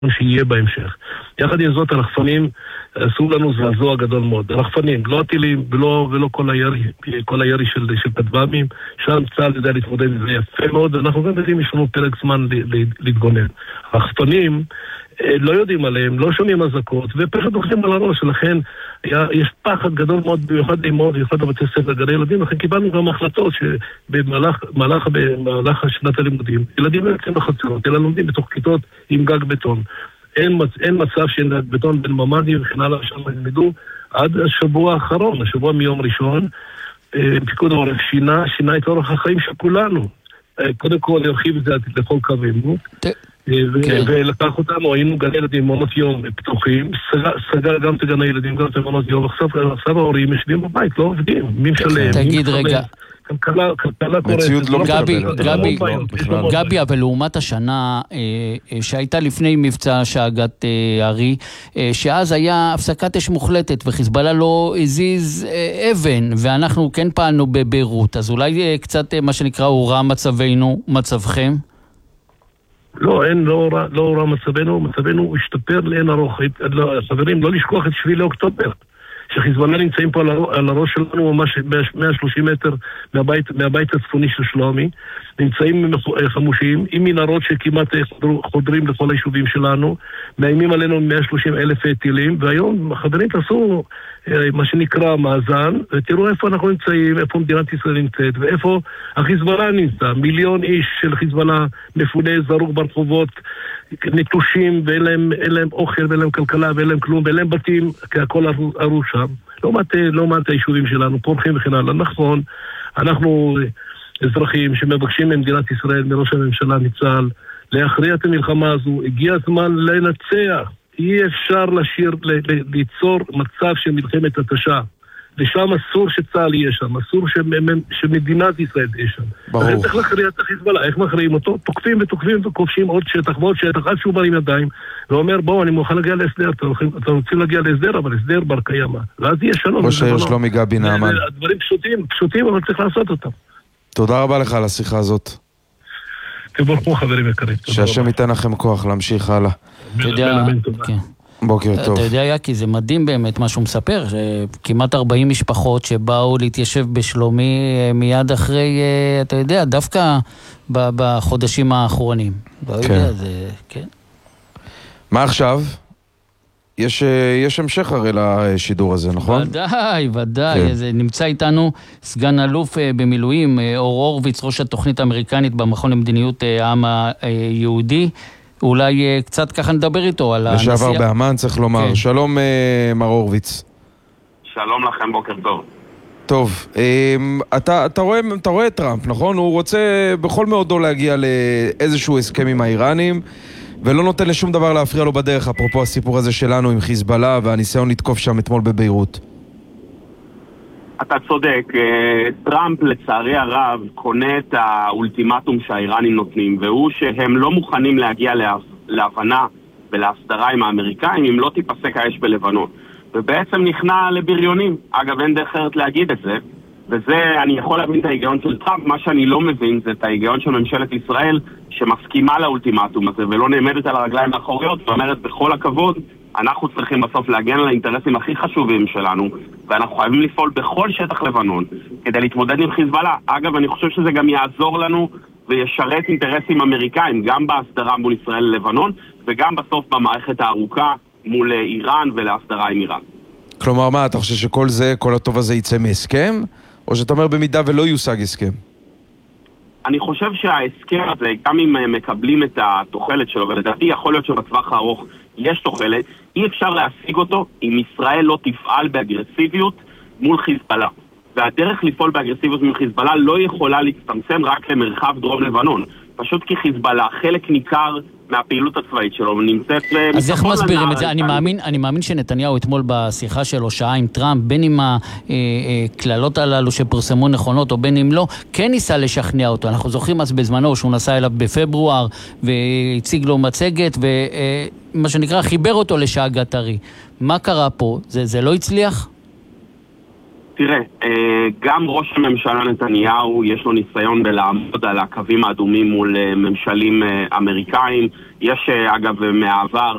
שיהיה בהמשך. יחד עם זאת, הרחפנים עשו לנו זעזוע גדול מאוד. הרחפנים, לא הטילים ולא כל הירי של כטב"מים, שם צה"ל יודע להתמודד עם זה יפה מאוד, ואנחנו גם יודעים, יש לנו פרק זמן להתגונן. הרחפנים לא יודעים עליהם, לא שומעים אזעקות, ופשוט הולכים על הראש, ולכן יש פחד גדול מאוד, במיוחד לאמהות, במיוחד בבתי ספר, גני ילדים, לכן קיבלנו גם החלטות שבמהלך שנת הלימודים, ילדים לא יוצאים לחצרות, אלא לומדים בתוך כיתות עם גג בטון. אין מצב שאין גג בטון בין ממ"דים וכן הלאה, שם ילמדו עד השבוע האחרון, השבוע מיום ראשון, פיקוד העורף שינה את אורח החיים של כולנו. קודם כל הרחיב את זה לכל קו עימות, ולקח אותנו, היינו גני ילדים, מעונות יום פתוחים, סגר גם את גני ילדים, גם את מעונות יום, עכשיו ההורים יושבים בבית, לא עובדים, מי משלם, תגיד רגע, מציאות לא גבי, אבל לעומת השנה שהייתה לפני מבצע שאגת ארי, שאז היה הפסקת אש מוחלטת וחיזבאללה לא הזיז אבן, ואנחנו כן פעלנו בביירות, אז אולי קצת מה שנקרא הורע מצבנו, מצבכם? לא, לא הורע מצבנו השתפר לאין ארוך. חברים, לא לשכוח את 7 לאוקטובר. שחיזבאללה נמצאים פה על הראש שלנו ממש 130 מטר מהבית הצפוני של שלומי, נמצאים חמושים עם מנהרות שכמעט חודרים לכל היישובים שלנו, מאיימים עלינו 130,000 טילים, והיום החברים תעשו מה שנקרא מאזן, ותראו איפה אנחנו נמצאים, איפה מדינת ישראל נמצאת, ואיפה החיזבאללה נמצא. 1,000,000 איש של חיזבאללה מפוני זרוק ברחובות, נטושים, ואין להם אוכל, ואין להם כלכלה, ואין להם כלום, ואין להם בתים, כי הכל ארוש שם. לא מעט היישובים שלנו, פורחים וכן הלאה. נכון, אנחנו אזרחים שמבקשים ממדינת ישראל, מראש הממשלה, מצה"ל, להכריע את המלחמה הזו. הגיע הזמן לנצח. אי אפשר ליצור מצב של מלחמת התשה. ושם אסור שצה"ל יהיה שם, אסור שמדינת ישראל תהיה שם. ברור. צריך להכריע את החיזבאללה, איך מכריעים אותו? תוקפים וכובשים עוד שטח ועוד שטח, עד שהוא בא עם ידיים, ואומר, בואו, אני מוכן להגיע להסדר, אתם רוצים להגיע להסדר, אבל הסדר בר קיימא. ואז יהיה שלום. ראש העיר שלומי גבי נעמן. הדברים פשוטים, אבל צריך לעשות אותם. תודה רבה לך על השיחה הזאת. תבורכו חברים יקרים. שהשם ייתן לכם כוח להמשיך הלאה. בוקר טוב. אתה יודע, יקי, זה מדהים באמת מה שהוא מספר, שכמעט 40 משפחות שבאו להתיישב בשלומי מיד אחרי, אתה יודע, דווקא בחודשים האחרונים. כן. כן. מה עכשיו? יש המשך הרי לשידור הזה, נכון? ודאי. כן. נמצא איתנו סגן אלוף במילואים, אור הורוביץ, ראש התוכנית האמריקנית במכון למדיניות העם היהודי. אולי קצת ככה נדבר איתו על הנסיעה. לשעבר באמן, צריך לומר. כן. שלום, מר הורוביץ. שלום לכם, בוקר טוב. טוב, אתה רואה את טראמפ, נכון? הוא רוצה בכל מאודו להגיע לאיזשהו הסכם עם האיראנים, ולא נותן לשום דבר להפריע לו בדרך, אפרופו הסיפור הזה שלנו עם חיזבאללה והניסיון לתקוף שם אתמול בביירות. אתה צודק, טראמפ לצערי הרב קונה את האולטימטום שהאיראנים נותנים, והוא שהם לא מוכנים להגיע להבנה ולהסדרה עם האמריקאים אם לא תיפסק האש בלבנון. ובעצם נכנע לבריונים. אגב, אין דרך אחרת להגיד את זה, וזה, אני יכול להבין את ההיגיון של טראמפ. מה שאני לא מבין זה את ההיגיון של ממשלת ישראל שמסכימה לאולטימטום הזה ולא נעמדת על הרגליים האחוריות ואומרת בכל הכבוד, אנחנו צריכים בסוף להגן על האינטרסים הכי חשובים שלנו, ואנחנו חייבים לפעול בכל שטח לבנון כדי להתמודד עם חיזבאללה. אגב, אני חושב שזה גם יעזור לנו וישרת אינטרסים אמריקאים, גם בהסדרה מול ישראל ללבנון, וגם בסוף במערכת הארוכה מול איראן ולהסדרה עם איראן. כלומר, מה, אתה חושב שכל זה, כל הטוב הזה יצא מהסכם? או שאתה אומר במידה ולא יושג הסכם? אני חושב שההסכם הזה, גם אם מקבלים את התוחלת שלו, ולדעתי יכול להיות שבטווח הארוך יש תוחלת, אי אפשר להשיג אותו אם ישראל לא תפעל באגרסיביות מול חיזבאללה. והדרך לפעול באגרסיביות מול חיזבאללה לא יכולה להצטמצם רק למרחב דרום לבנון. פשוט כי חיזבאללה, חלק ניכר מהפעילות הצבאית שלו, נמצאת... אז איך מסבירים את זה? אני מאמין שנתניהו אתמול בשיחה שלו שעה עם טראמפ, בין אם הכללות הללו שפרסמו נכונות או בין אם לא, כן ניסה לשכנע אותו. אנחנו זוכרים אז בזמנו שהוא נסע אליו בפברואר והציג לו מצגת ומה שנקרא חיבר אותו לשאגת ארי. מה קרה פה? זה לא הצליח? תראה, גם ראש הממשלה נתניהו יש לו ניסיון בלעמוד על הקווים האדומים מול ממשלים אמריקאים. יש אגב מהעבר